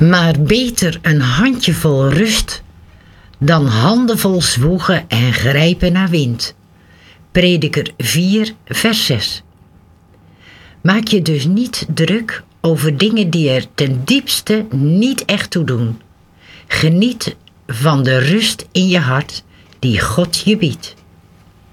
Maar beter een handjevol rust dan handenvol zwoegen en grijpen naar wind. Prediker 4, vers 6. Maak je dus niet druk over dingen die er ten diepste niet echt toe doen. Geniet van de rust in je hart die God je biedt.